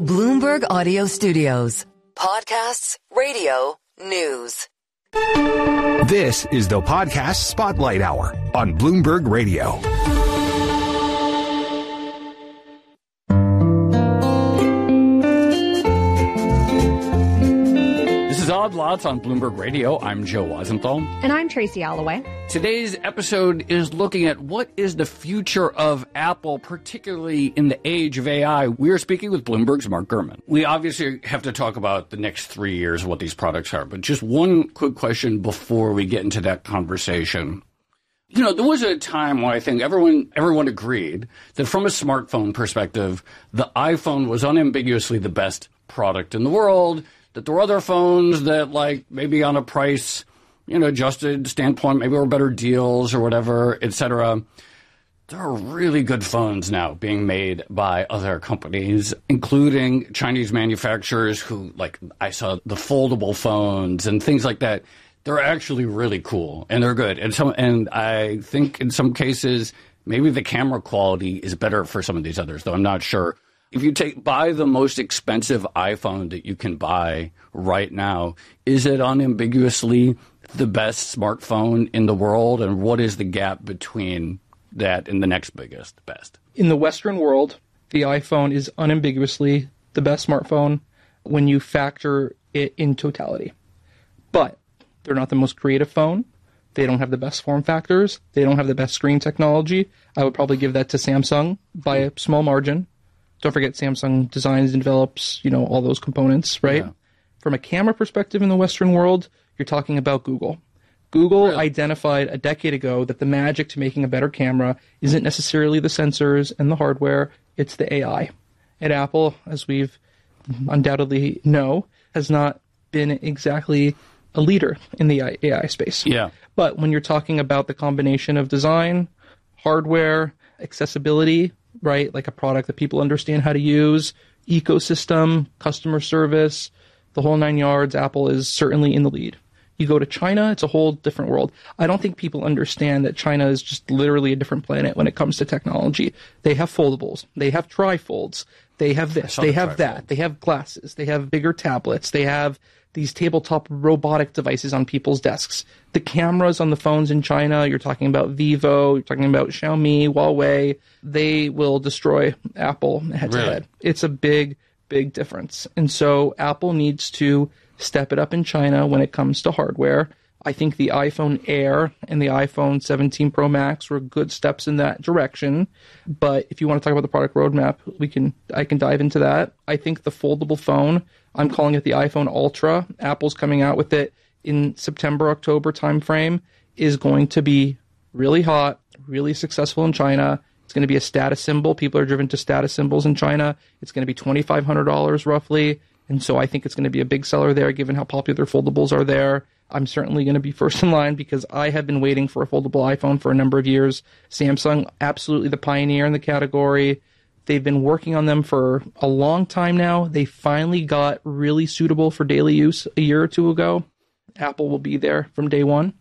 Bloomberg Audio Studios. Podcasts, radio, news. This is the Podcast Spotlight Hour on Bloomberg Radio. This is Odd Lots on Bloomberg Radio. I'm Joe Weisenthal. And I'm Tracy Alloway. Today's episode is looking at what is the future of Apple, particularly in the age of AI. We are speaking with Bloomberg's Mark Gurman. We obviously have to talk about the next 3 years, what these products are. But just one quick question before we get into that conversation. You know, there was a time when I think everyone agreed that from a smartphone perspective, the iPhone was unambiguously the best product in the world, that there were other phones that, like, maybe on a price, adjusted standpoint, maybe were better deals or whatever, etc. There are really good phones now being made by other companies, including Chinese manufacturers who, like, I saw the foldable phones and things like that. They're actually really cool and they're good. And I think in some cases, maybe the camera quality is better for some of these others, though I'm not sure. If you buy the most expensive iPhone that you can buy right now, is it unambiguously the best smartphone in the world? And what is the gap between that and the next biggest best? In the Western world, the iPhone is unambiguously the best smartphone when you factor it in totality. But they're not the most creative phone. They don't have the best form factors. They don't have the best screen technology. I would probably give that to Samsung by a small margin. Don't forget Samsung designs and develops, all those components, right? Yeah. From a camera perspective in the Western world, you're talking about Google. Google identified a decade ago that the magic to making a better camera isn't necessarily the sensors and the hardware, it's the AI. And Apple, as we've undoubtedly know, has not been exactly a leader in the AI space. Yeah. But when you're talking about the combination of design, hardware, accessibility, right, like a product that people understand how to use, ecosystem, customer service, the whole 9 yards, Apple is certainly in the lead. You go to China, it's a whole different world. I don't think people understand that China is just literally a different planet when it comes to technology. They have foldables. They have trifolds. They have this. They have that. They have glasses. They have bigger tablets. They have these tabletop robotic devices on people's desks. The cameras on the phones in China, you're talking about Vivo, you're talking about Xiaomi, Huawei, they will destroy Apple head to head. It's a big, big difference. And so Apple needs to step it up in China when it comes to hardware. I think the iPhone Air and the iPhone 17 Pro Max were good steps in that direction. But if you want to talk about the product roadmap, I can dive into that. I think the foldable phone, I'm calling it the iPhone Ultra. Apple's coming out with it in September, October timeframe, is going to be really hot, really successful in China. It's going to be a status symbol. People are driven to status symbols in China. It's going to be $2,500 roughly. And so I think it's going to be a big seller there, given how popular foldables are there. I'm certainly going to be first in line because I have been waiting for a foldable iPhone for a number of years. Samsung, absolutely the pioneer in the category. They've been working on them for a long time now. They finally got really suitable for daily use a year or two ago. Apple will be there from day one.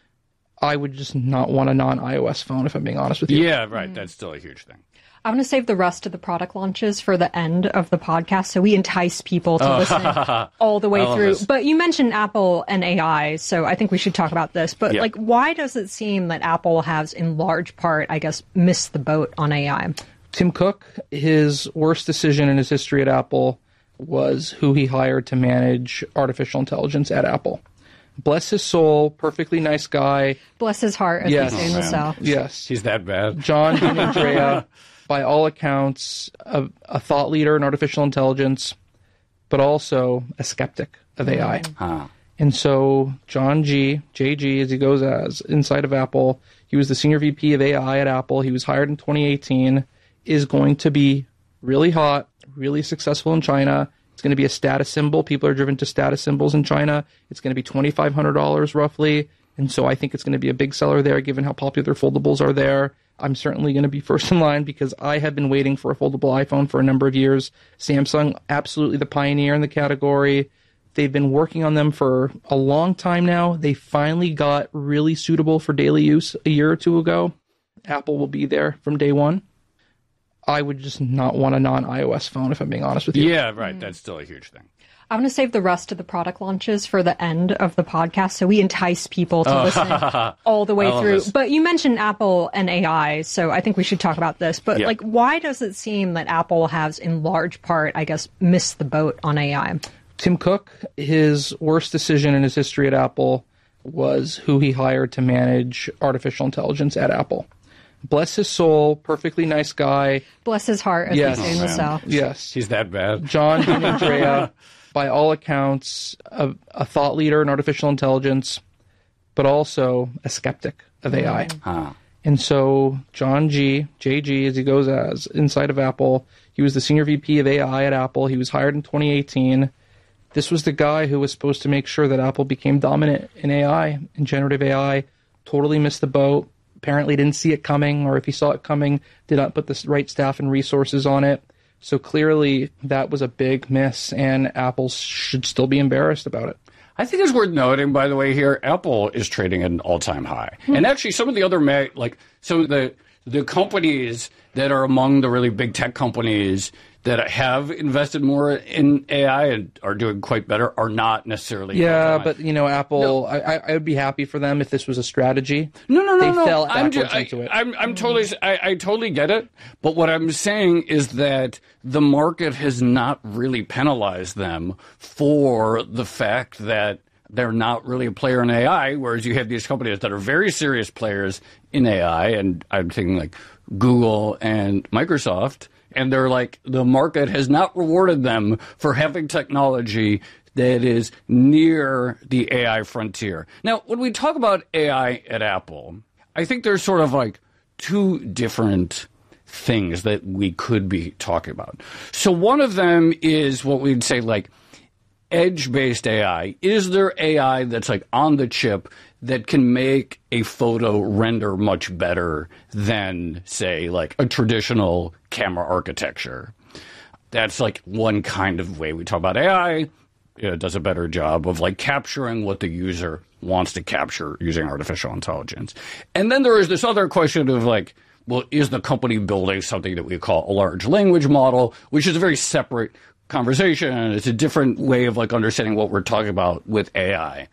I would just not want a non-iOS phone, if I'm being honest with you. Yeah, right. That's still a huge thing. I'm going to save the rest of the product launches for the end of the podcast so we entice people to listen all the way through. This. But you mentioned Apple and AI, so I think we should talk about this. But why does it seem that Apple has, in large part, I guess, missed the boat on AI? Tim Cook, his worst decision in his history at Apple was who he hired to manage artificial intelligence at Apple. Bless his soul, perfectly nice guy. Bless his heart, as they say in the South. Yes. He's that bad. John DiMaggio, by all accounts, a thought leader in artificial intelligence, but also a skeptic of AI. And so John JG, as he goes as inside of Apple, he was the senior VP of AI at Apple. He was hired in 2018, is going to be really hot, really successful in China. It's going to be a status symbol. People are driven to status symbols in China. It's going to be $2,500 roughly. And so I think it's going to be a big seller there, given how popular foldables are there. I'm certainly going to be first in line because I have been waiting for a foldable iPhone for a number of years. Samsung, absolutely the pioneer in the category. They've been working on them for a long time now. They finally got really suitable for daily use a year or two ago. Apple will be there from day one. I would just not want a non-iOS phone, if I'm being honest with you. Yeah, right. That's still a huge thing. I want to save the rest of the product launches for the end of the podcast, so we entice people to listen all the way through. This. But you mentioned Apple and AI, so I think we should talk about this. But like, why does it seem that Apple has, in large part, I guess, missed the boat on AI? Tim Cook, his worst decision in his history at Apple was who he hired to manage artificial intelligence at Apple. Bless his soul, perfectly nice guy. Bless his heart, as they say in the South. Yes. He's that bad. John DiNandrea, by all accounts, a thought leader in artificial intelligence, but also a skeptic of AI. And so John JG, as he goes as, inside of Apple, he was the senior VP of AI at Apple. He was hired in 2018. This was the guy who was supposed to make sure that Apple became dominant in AI, in generative AI. Totally missed the boat. Apparently didn't see it coming, or if he saw it coming, did not put the right staff and resources on it. So clearly that was a big miss, and Apple should still be embarrassed about it. I think it's worth noting, by the way, here, Apple is trading at an all-time high. And actually, some of the other, some of the companies that are among the really big tech companies that have invested more in AI and are doing quite better are not necessarily. Yeah, but Apple. No. I would be happy for them if this was a strategy. No. They fell backwards into it. I'm totally. I totally get it. But what I'm saying is that the market has not really penalized them for the fact that they're not really a player in AI, whereas you have these companies that are very serious players in AI, and I'm thinking like Google and Microsoft. And they're like, the market has not rewarded them for having technology that is near the AI frontier. Now, when we talk about AI at Apple, I think there's sort of like two different things that we could be talking about. So one of them is what we'd say like edge-based AI. Is there AI that's like on the chip that can make a photo render much better than, say, like a traditional camera architecture? That's like one kind of way we talk about AI. It does a better job of like capturing what the user wants to capture using artificial intelligence. And then there is this other question of like, well, is the company building something that we call a large language model, which is a very separate conversation, and it's a different way of like understanding what we're talking about with AI.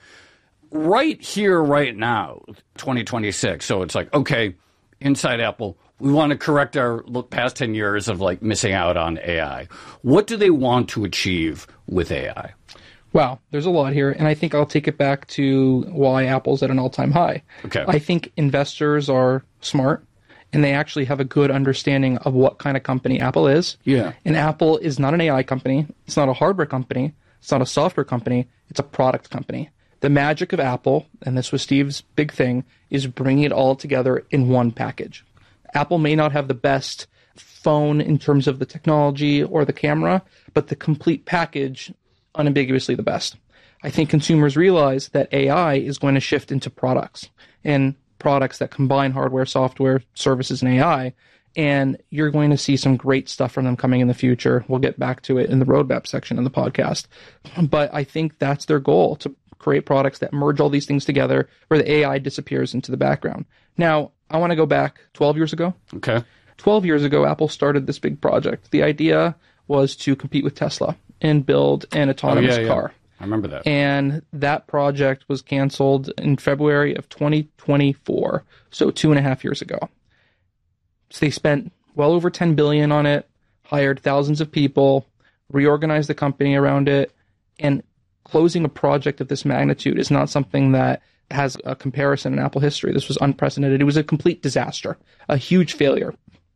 Right here, right now, 2026. So it's like, okay, inside Apple, we want to correct our past 10 years of like missing out on AI. What do they want to achieve with AI? Wow, there's a lot here. And I think I'll take it back to why Apple's at an all-time high. Okay. I think investors are smart, and they actually have a good understanding of what kind of company Apple is. Yeah. And Apple is not an AI company. It's not a hardware company. It's not a software company. It's a product company. The magic of Apple, and this was Steve's big thing, is bringing it all together in one package. Apple may not have the best phone in terms of the technology or the camera, but the complete package, unambiguously the best. I think consumers realize that AI is going to shift into products, and products that combine hardware, software, services, and AI, and you're going to see some great stuff from them coming in the future. We'll get back to it in the roadmap section in the podcast. But I think that's their goal, to create products that merge all these things together where the AI disappears into the background. Now, I want to go back 12 years ago. Okay. 12 years ago, Apple started this big project. The idea was to compete with Tesla and build an autonomous car. I remember that. And that project was canceled in February of 2024, so 2.5 years ago. So they spent well over $10 billion on it, hired thousands of people, reorganized the company around it, and closing a project of this magnitude is not something that has a comparison in Apple history. This was unprecedented. It was a complete disaster, a huge failure.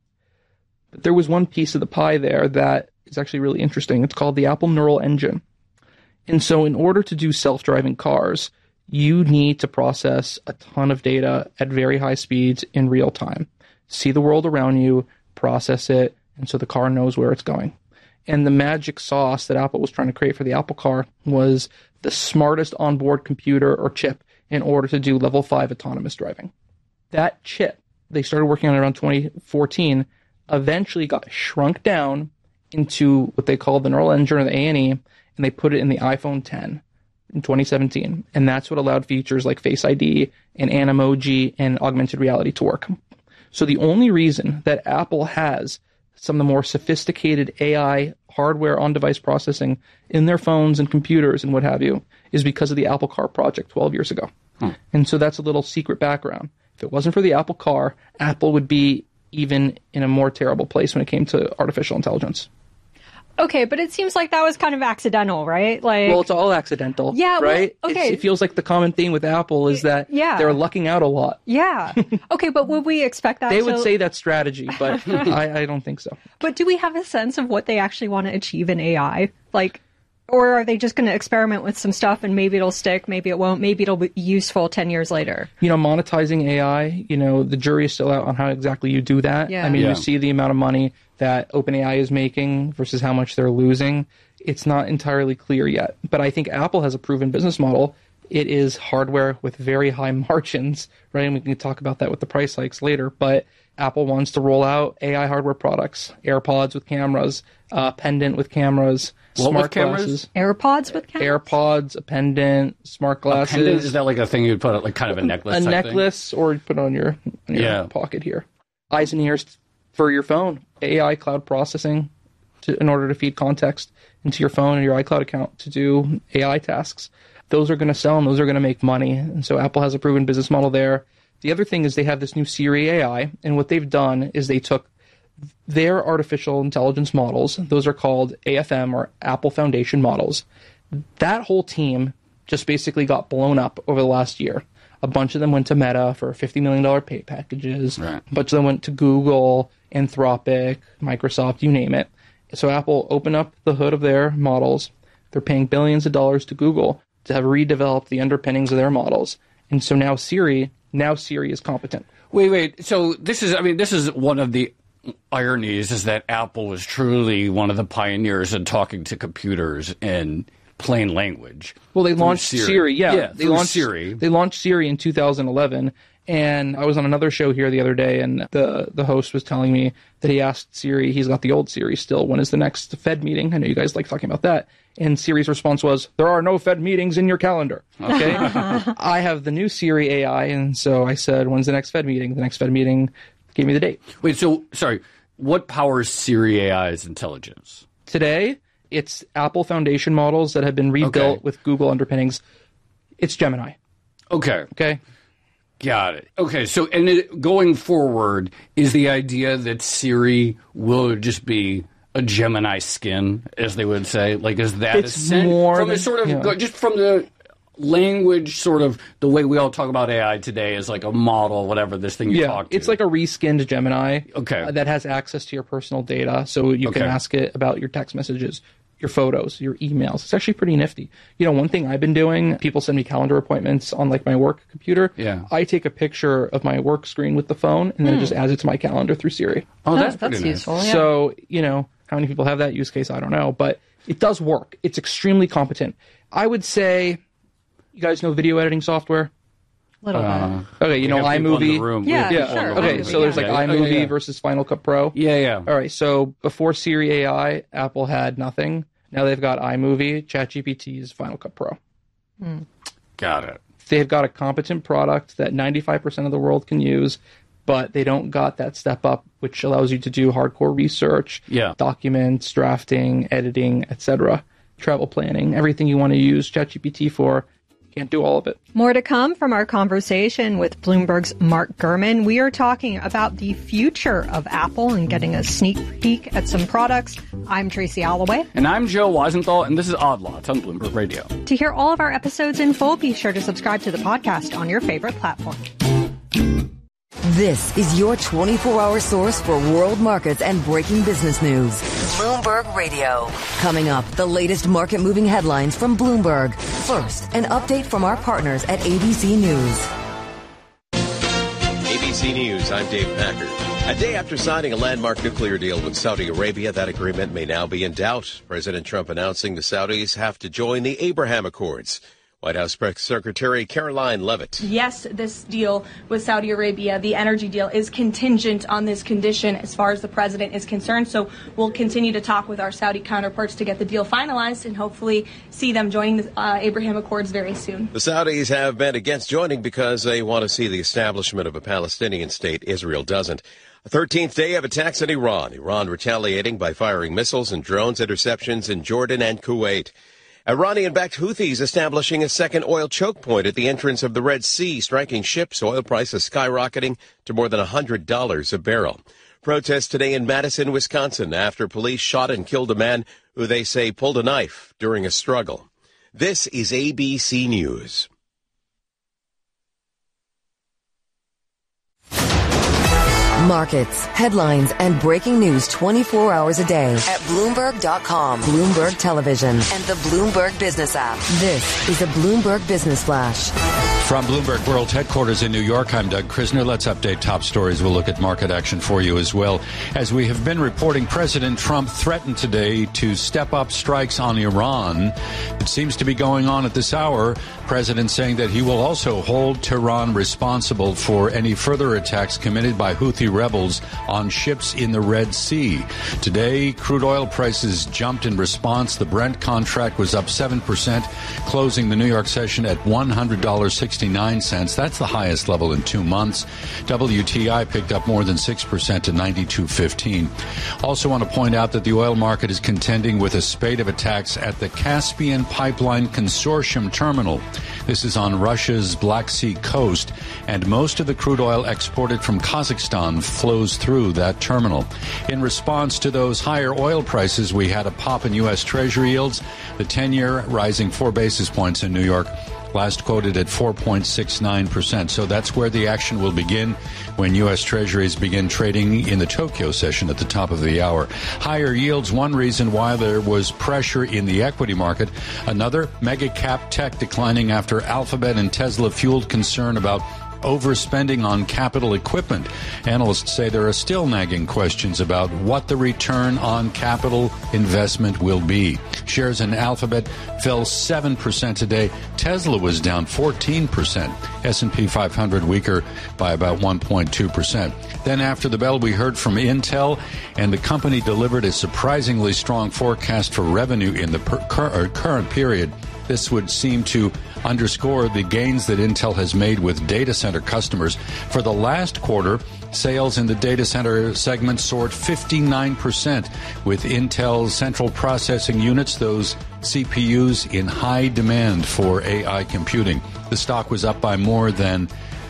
But there was one piece of the pie there that is actually really interesting. It's called the Apple Neural Engine. And so in order to do self-driving cars, you need to process a ton of data at very high speeds in real time. See the world around you, process it, and so the car knows where it's going. And the magic sauce that Apple was trying to create for the Apple car was the smartest onboard computer or chip in order to do level 5 autonomous driving. That chip, they started working on it around 2014, eventually got shrunk down into what they call the Neural Engine, or the A&E, and they put it in the iPhone 10 in 2017. And that's what allowed features like Face ID and Animoji and augmented reality to work. So the only reason that Apple has some of the more sophisticated AI hardware on-device processing in their phones and computers and what have you is because of the Apple Car project 12 years ago. And so that's a little secret background. If it wasn't for the Apple Car, Apple would be even in a more terrible place when it came to artificial intelligence. Okay, but it seems like that was kind of accidental, right? Like, well, it's all accidental, yeah, right? Well, okay. It feels like the common theme with Apple is that they're lucking out a lot. Yeah. Okay, but would we expect that? They would say that's strategy, but I don't think so. But do we have a sense of what they actually want to achieve in AI? Like, or are they just going to experiment with some stuff and maybe it'll stick, maybe it won't, maybe it'll be useful 10 years later? Monetizing AI, the jury is still out on how exactly you do that. Yeah. You see the amount of money that OpenAI is making versus how much they're losing. It's not entirely clear yet. But I think Apple has a proven business model. It is hardware with very high margins, right? And we can talk about that with the price hikes later. But Apple wants to roll out AI hardware products, AirPods with cameras, pendant with cameras, smart glasses. AirPods with cameras? AirPods, a pendant, smart glasses. A pendant, is that like a thing you'd put like kind of a necklace? A necklace, thing? Or you'd put on your pocket here. Eyes and ears for your phone. AI cloud processing in order to feed context into your phone and your iCloud account to do AI tasks. Those are going to sell and those are going to make money. And so Apple has a proven business model there. The other thing is they have this new Siri AI, and what they've done is they took their artificial intelligence models. Those are called AFM, or Apple Foundation models. That whole team just basically got blown up over the last year. A bunch of them went to Meta for $50 million pay packages. Right. A bunch of them went to Google, Anthropic, Microsoft, you name it. So Apple opened up the hood of their models. They're paying billions of dollars to Google to have redeveloped the underpinnings of their models. And so now Siri is competent. Wait. So this is one of the ironies, is that Apple was truly one of the pioneers in talking to computers in plain language. Well, they launched Siri. They launched Siri. They launched Siri in 2011. And I was on another show here the other day, and the host was telling me that he asked Siri, he's got the old Siri still, when is the next Fed meeting? I know you guys like talking about that. And Siri's response was, there are no Fed meetings in your calendar. Okay? I have the new Siri AI, and so I said, when's the next Fed meeting? The next Fed meeting gave me the date. Wait, so, sorry, what powers Siri AI's intelligence? Today, it's Apple Foundation models that have been rebuilt with Google underpinnings. It's Gemini. Okay. Got it. Okay, so going forward, is the idea that Siri will just be a Gemini skin, as they would say? Like, is that it's more from a sort of just from the language, sort of the way we all talk about AI today, is like a model, whatever this thing you talk to? It's like a reskinned Gemini. Okay, that has access to your personal data, so you can ask it about your text messages, your photos, your emails. It's actually pretty nifty. One thing I've been doing, people send me calendar appointments on like my work computer. Yeah. I take a picture of my work screen with the phone and then it just adds it to my calendar through Siri. Oh, that's pretty nice. Useful. Yeah. So, how many people have that use case? I don't know, but it does work. It's extremely competent. I would say, you guys know video editing software? Little bit. Okay, iMovie. Yeah, sure. Okay, so there's like iMovie versus Final Cut Pro. Yeah. All right, so before Siri AI, Apple had nothing. Now they've got iMovie, ChatGPT's Final Cut Pro. Got it. They've got a competent product that 95% of the world can use, but they don't got that step up, which allows you to do hardcore research, documents, drafting, editing, etc., travel planning, everything you want to use ChatGPT for. Can't do all of it. More to come from our conversation with Bloomberg's Mark Gurman. We are talking about the future of Apple and getting a sneak peek at some products. I'm Tracy Alloway. And I'm Joe Weisenthal, and this is Odd Lots on Bloomberg Radio. To hear all of our episodes in full, be sure to subscribe to the podcast on your favorite platform. This is your 24-hour source for world markets and breaking business news. Bloomberg Radio. Coming up, the latest market-moving headlines from Bloomberg. First, an update from our partners at ABC News. ABC News, I'm Dave Packard. A day after signing a landmark nuclear deal with Saudi Arabia, that agreement may now be in doubt. President Trump announcing the Saudis have to join the Abraham Accords. White House Press Secretary Caroline Leavitt. Yes, this deal with Saudi Arabia, the energy deal, is contingent on this condition as far as the president is concerned. So we'll continue to talk with our Saudi counterparts to get the deal finalized and hopefully see them joining the Abraham Accords very soon. The Saudis have been against joining because they want to see the establishment of a Palestinian state. Israel doesn't. A 13th day of attacks in Iran. Iran retaliating by firing missiles and drones interceptions in Jordan and Kuwait. Iranian-backed Houthis establishing a second oil choke point at the entrance of the Red Sea, striking ships. Oil prices skyrocketing to more than $100 a barrel. Protests today in Madison, Wisconsin, after police shot and killed a man who they say pulled a knife during a struggle. This is ABC News. Markets, headlines, and breaking news 24 hours a day at Bloomberg.com, Bloomberg Television, and the Bloomberg Business app. This is a Bloomberg Business Flash. From Bloomberg World Headquarters in New York, I'm Doug Krisner. Let's update top stories. We'll look at market action for you as well. As we have been reporting, President Trump threatened today to step up strikes on Iran. It seems to be going on at this hour. President saying that he will also hold Tehran responsible for any further attacks committed by Houthi rebels on ships in the Red Sea. Today, crude oil prices jumped in response. The Brent contract was up 7%, closing the New York session at $100.69. That's the highest level in 2 months. WTI picked up more than 6% to $92.15. Also want to point out that the oil market is contending with a spate of attacks at the Caspian Pipeline Consortium terminal. This is on Russia's Black Sea coast, and most of the crude oil exported from Kazakhstan flows through that terminal. In response to those higher oil prices, we had a pop in U.S. Treasury yields, the 10-year rising 4 basis points in New York, last quoted at 4.69%. So that's where the action will begin when U.S. Treasuries begin trading in the Tokyo session at the top of the hour. Higher yields, one reason why there was pressure in the equity market. Another, mega cap tech declining after Alphabet and Tesla fueled concern about overspending on capital equipment. Analysts say there are still nagging questions about what the return on capital investment will be. Shares in Alphabet fell 7% today. Tesla was down 14%. S&P 500 weaker by about 1.2%. Then after the bell, we heard from Intel, and the company delivered a surprisingly strong forecast for revenue in the current period. This would seem to underscore the gains that Intel has made with data center customers. For the last quarter, sales in the data center segment soared 59%, with Intel's central processing units, those CPUs, in high demand for AI computing. The stock was up by more than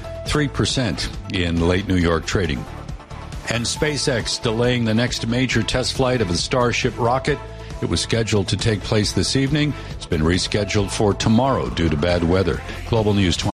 3% in late New York trading. And SpaceX delaying the next major test flight of the Starship rocket. It was scheduled to take place this evening. It's been rescheduled for tomorrow due to bad weather. Global News 20.